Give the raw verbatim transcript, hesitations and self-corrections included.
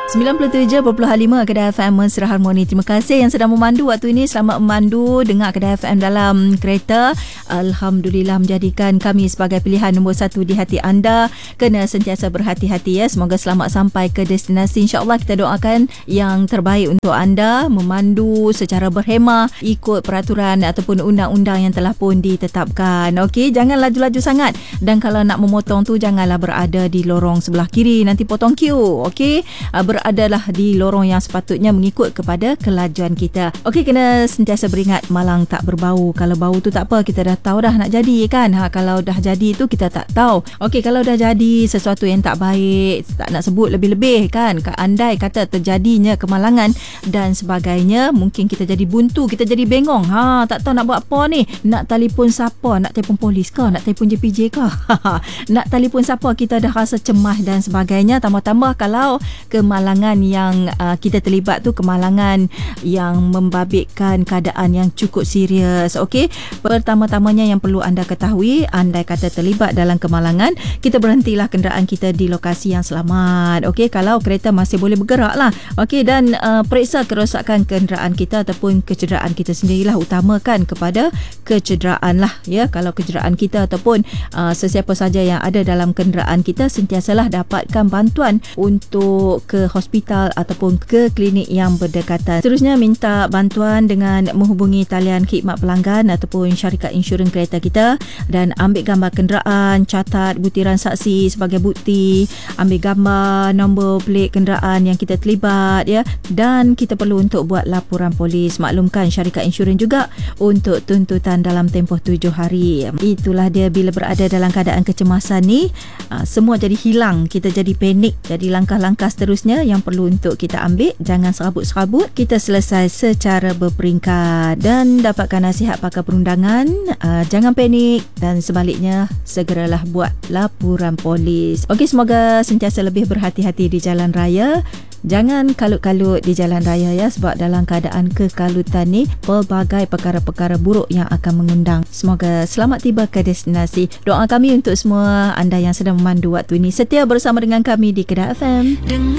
sembilan puluh tujuh perpuluhan lima Kedah F M Mesra Harmoni. Terima kasih yang sedang memandu waktu ini. Selamat memandu dengar Kedah F M dalam kereta. Alhamdulillah menjadikan kami sebagai pilihan nombor satu di hati anda. Kena sentiasa berhati-hati ya. Semoga selamat sampai ke destinasi. InsyaAllah kita doakan yang terbaik untuk anda. Memandu secara berhemah, ikut peraturan ataupun undang-undang yang telah pun ditetapkan. Okey, jangan laju-laju sangat. Dan kalau nak memotong tu, janganlah berada di lorong sebelah kiri. Nanti potong queue. Okey, beradalah di lorong yang sepatutnya mengikut kepada kelajuan kita. Okey, kena sentiasa beringat malang tak berbau. Kalau bau tu tak apa, kita dah tahu dah nak jadi kan. Ha, kalau dah jadi tu kita tak tahu. Okey, kalau dah jadi sesuatu yang tak baik, tak nak sebut lebih-lebih kan. Andai kata terjadinya kemalangan dan sebagainya, mungkin kita jadi buntu, kita jadi bengong. Ha, tak tahu nak buat apa ni. Nak telefon siapa? Nak telefon polis ke? Nak telefon J P J ke? Nak telefon siapa? Kita dah rasa cemas dan sebagainya. Tambah-tambah kalau kemalangan yang uh, kita terlibat tu kemalangan yang membabitkan keadaan yang cukup serius. Okey, pertama-tamanya yang perlu anda ketahui, andai kata terlibat dalam kemalangan, kita berhentilah kenderaan kita di lokasi yang selamat. Okey, kalau kereta masih boleh bergerak lah. Okey, dan uh, periksa kerosakan kenderaan kita ataupun kecederaan kita sendirilah. Utamakan kepada kecederaan lah ya. Kalau kecederaan kita ataupun uh, sesiapa saja yang ada dalam kenderaan kita, sentiasalah dapatkan bantuan untuk ke hospital ataupun ke klinik yang berdekatan. Seterusnya, minta bantuan dengan menghubungi talian khidmat pelanggan ataupun syarikat insurans kereta kita dan ambil gambar kenderaan, catat butiran saksi sebagai bukti, ambil gambar nombor pelik kenderaan yang kita terlibat ya, dan kita perlu untuk buat laporan polis. Maklumkan syarikat insurans juga untuk tuntutan dalam tempoh tujuh hari. Itulah dia, bila berada dalam keadaan kecemasan ni, semua jadi hilang, kita jadi panik. Jadi langkah-langkah seterusnya yang perlu untuk kita ambil, jangan serabut-serabut, kita selesai secara berperingkat dan dapatkan nasihat pakar perundangan. Uh, jangan panik dan sebaliknya segeralah buat laporan polis. Okey, semoga sentiasa lebih berhati-hati di jalan raya. Jangan kalut-kalut di jalan raya ya, sebab dalam keadaan kekalutan ni pelbagai perkara-perkara buruk yang akan mengundang. Semoga selamat tiba ke destinasi. Doa kami untuk semua anda yang sedang memandu waktu ini setia bersama dengan kami di Kedah F M.